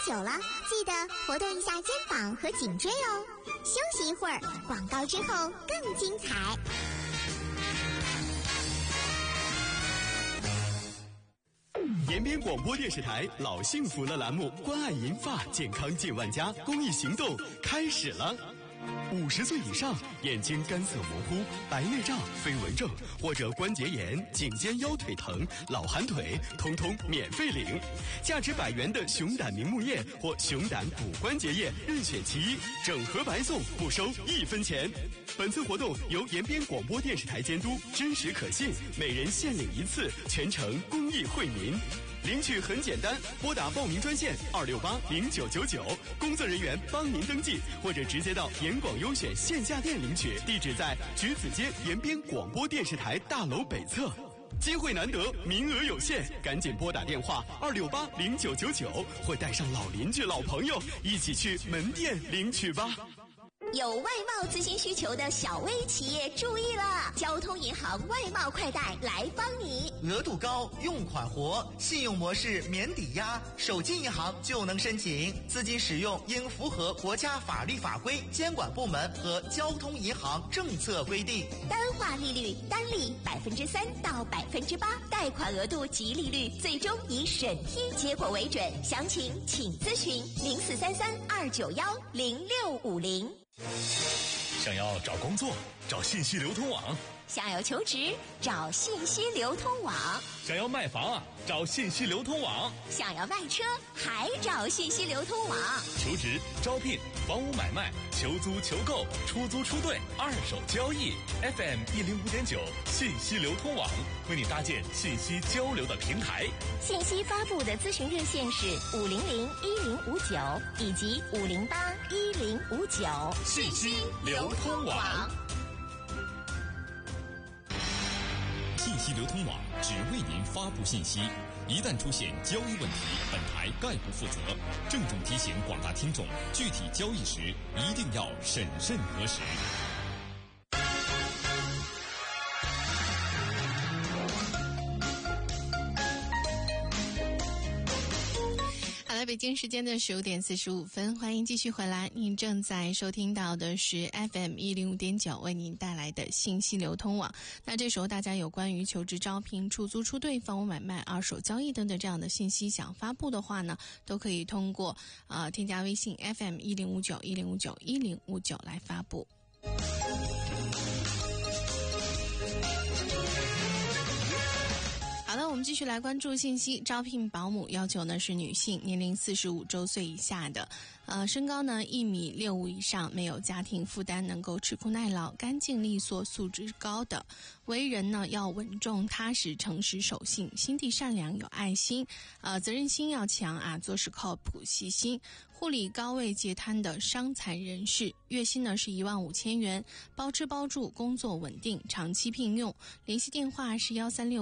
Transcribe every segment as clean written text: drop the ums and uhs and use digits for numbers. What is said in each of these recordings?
久了，记得活动一下肩膀和颈椎哦。休息一会儿，广告之后更精彩。 延边广播电视台老幸福了栏目关爱银发健康近万家公益行动开始了。50岁以上眼睛干涩模糊、白内障、飞蚊症或者关节炎、颈肩腰腿疼、老寒腿，通通免费领。价值100元的熊胆明目液或熊胆骨关节液任选其一，整盒白送，不收1分钱。本次活动由延边广播电视台监督，真实可信，每人限领1次，全程公益惠民。领取很简单，拨打报名专线2680999，工作人员帮您登记，或者直接到延广优选线下店领取，地址在橘子街延边广播电视台大楼北侧。机会难得，名额有限，赶紧拨打电话2680999，或带上老邻居、老朋友一起去门店领取吧。 有外贸咨询需求的小微企业注意了，交通银行外贸快贷来帮你。 额度高，用款活，信用模式免抵押，手机银行就能申请。资金使用应符合国家法律法规、监管部门和交通银行政策规定。 单化利率单利3%到8%，贷款额度及利率最终以审批结果为准。详情请咨询043329105650。 想要找工作，找信息流通网； 想要求职，找信息流通网； 想要卖房啊，找信息流通网； 想要卖车，还找信息流通网。 求职、招聘、房屋买卖、求租求购、出租出兑、二手交易 ，FM 105.9信息流通网为你搭建信息交流的平台。 信息发布的咨询热线是5001059以及5081059。 信息流通网。信息流通网只为您发布信息，一旦出现交易问题，本台概不负责。郑重提醒广大听众，具体交易时一定要审慎核实。 北京时间的15点45分，欢迎继续回来。您正在收听到的是 FM 105.9为您带来的信息流通网。那这时候大家有关于求职、招聘、出租、出兑、房屋买卖、二手交易等等这样的信息想发布的话呢，都可以通过添加微信 FM 10591059159来发布。好的，我们继续来关注信息。招聘保姆要求呢是女性，年龄45周岁以下的，身高呢1.65米以上，没有家庭负担，能够吃苦耐劳，干净利索，素质高的。为人呢要稳重、踏实、诚实、守信，心地善良，有爱心，责任心要强啊，做事靠谱、细心。护理高位截瘫的伤残人士，月薪呢是15000元，包吃包住，工作稳定，长期聘用。联系电话是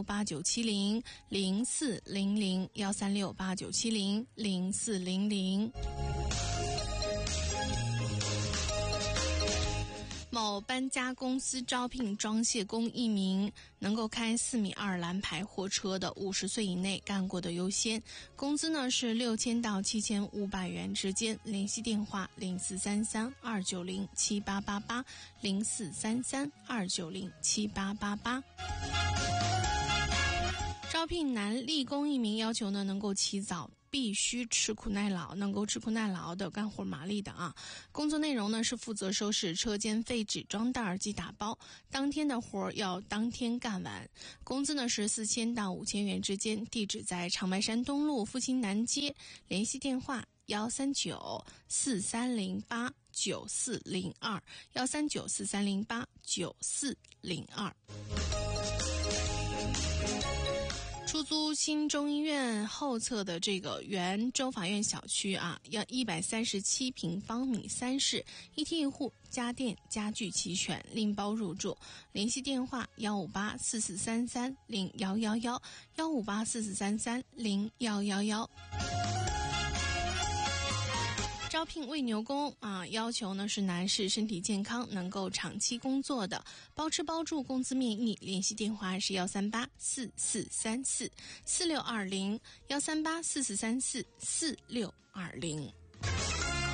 13689700400，13689700400。某搬家公司招聘装卸工1名，能够开4.2米蓝牌货车的50岁以内干过的优先，工资呢是6000到7500元之间。联系电话0433290788，0433290788。招聘男力工1名，要求呢能够起早，必须吃苦耐劳，能够吃苦耐劳的，干活麻利的啊。工作内容呢是负责收拾车间废纸、装袋及打包，当天的活要当天干完。工资呢是4000到5000元之间，地址在长白山东路复兴南街。联系电话13943089402，13943089402。出租新中医院后侧的这个原州法院小区啊，要137平方米3室，1梯1户，家电家具齐全，另包入住。联系电话15844330111，15844330111。 招聘喂牛工啊，要求呢是男士身体健康，能够长期工作的，包吃包住，工资面议。联系电话是13844344620，13844344620。